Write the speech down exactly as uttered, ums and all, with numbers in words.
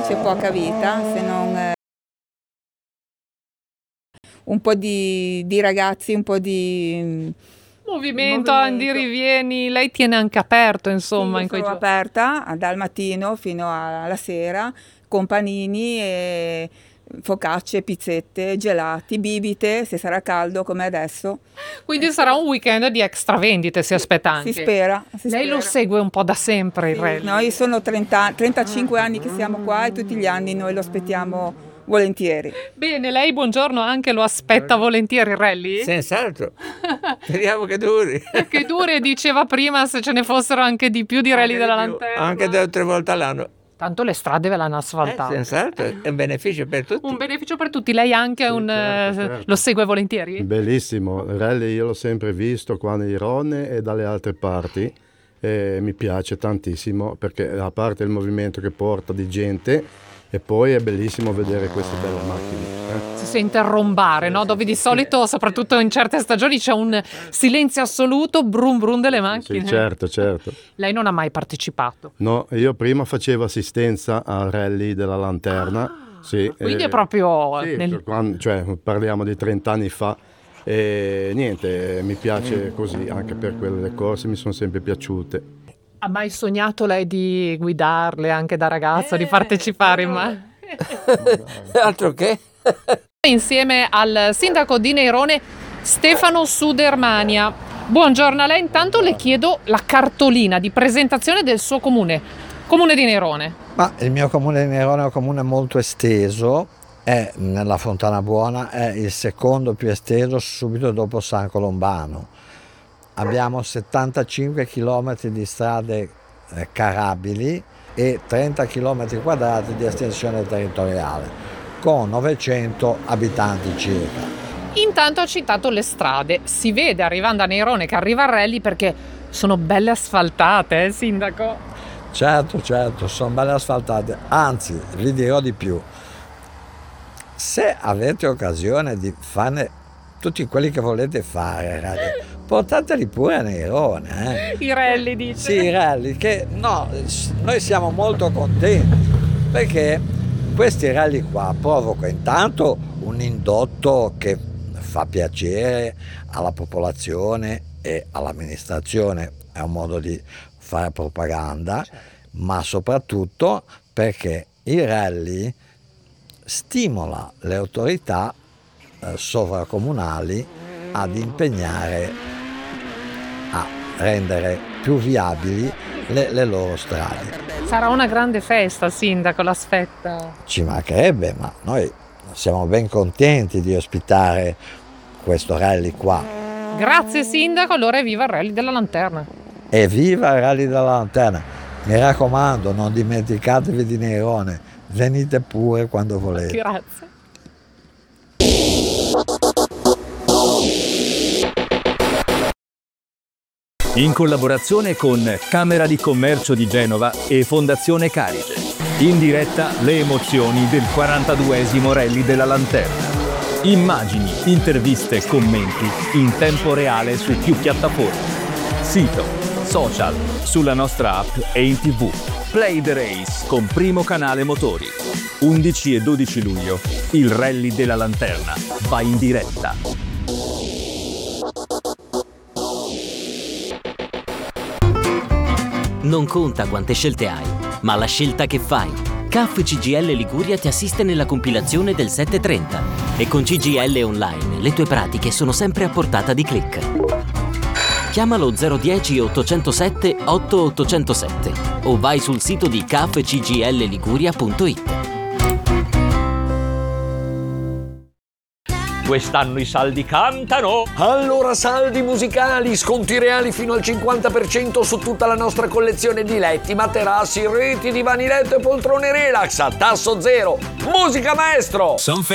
c'è poca vita, se non eh, un po' di, di ragazzi, un po' di movimento, movimento. andi, rivieni, lei tiene anche aperto, insomma, Sì, in quei sono giorni. aperta dal mattino fino alla sera con panini e focacce, pizzette, gelati, bibite, se sarà caldo come adesso. Quindi sarà un weekend di extra vendite, si aspetta anche. Si spera. Si Lei spera. lo segue un po' da sempre, il Sì, rally? noi sono trenta, trentacinque anni che siamo qua e tutti gli anni noi lo aspettiamo volentieri. Bene, lei buongiorno anche lo aspetta volentieri il rally? Senz'altro, speriamo che duri. Che dure, diceva prima, se ce ne fossero anche di più di rally Anche della di più, Lanterna. Anche due o tre volte all'anno. Tanto le strade ve l'hanno Eh, asfaltate. senz'altro, è un beneficio per tutti. Un beneficio per tutti. Lei anche Sì, un, certo, eh, certo. lo segue volentieri? Bellissimo, il rally io l'ho sempre visto qua nei Ronne e dalle altre parti e mi piace tantissimo perché a parte il movimento che porta di gente e poi è bellissimo vedere queste belle macchine. Eh? Si sente rombare, no? Dove di solito, soprattutto in certe stagioni, c'è un silenzio assoluto, brum brum delle macchine. Sì, certo, certo. Lei non ha mai partecipato. No, io prima facevo assistenza al rally della Lanterna. Sì, Quindi eh, è proprio sì, nel- quando- cioè, parliamo di trenta anni fa e niente, mi piace così, anche per quelle corse mi sono sempre piaciute. Ha mai sognato lei di guidarle anche da ragazza, di partecipare? Ma... Altro che? Insieme al sindaco di Nerone, Stefano Sudermania. Buongiorno a lei, intanto le chiedo la cartolina di presentazione del suo comune, comune di Nerone. Ma il mio comune di Nerone è un comune molto esteso, è nella Fontana Buona, è il secondo più esteso subito dopo San Colombano. Abbiamo settantacinque chilometri di strade eh, carabili e trenta chilometri quadrati di estensione territoriale, con novecento abitanti circa. Intanto ha citato le strade, si vede arrivando a Nerone che arriva il rally perché sono belle asfaltate, eh, sindaco? Certo, certo, sono belle asfaltate, anzi vi dirò di più, se avete occasione di farne tutti quelli che volete fare, ragazzi, portateli pure a Nerone. Eh. I rally, dice. Sì, i rally, che no, noi siamo molto contenti perché questi rally qua provocano intanto un indotto che fa piacere alla popolazione e all'amministrazione, è un modo di fare propaganda, ma soprattutto perché i rally stimola le autorità eh, sovracomunali ad impegnare a rendere più viabili le, le loro strade. Sarà una grande festa, sindaco, l'aspetta. Ci mancherebbe, ma noi siamo ben contenti di ospitare questo rally qua. Grazie sindaco, allora evviva il rally della Lanterna. Evviva il rally della Lanterna! Mi raccomando, non dimenticatevi di Nerone, venite pure quando volete. Grazie. In collaborazione con Camera di Commercio di Genova e Fondazione Carige. In diretta le emozioni del quarantaduesimo Rally della Lanterna. Immagini, interviste e commenti in tempo reale su più piattaforme. Sito, social, sulla nostra app e in tv. Play the Race con Primo Canale Motori. undici e dodici luglio, il Rally della Lanterna va in diretta. Non conta quante scelte hai, ma la scelta che fai. C A F C G I L Liguria ti assiste nella compilazione del settecentotrenta e con C G I L Online le tue pratiche sono sempre a portata di click. Chiamalo zero uno zero ottocentosette otto ottocentosette o vai sul sito di c f c g l liguria punto i t. Quest'anno i saldi cantano! Allora saldi musicali, sconti reali fino al cinquanta per cento su tutta la nostra collezione di letti, materassi, reti, divani letto e poltrone relax a tasso zero. Musica maestro! Son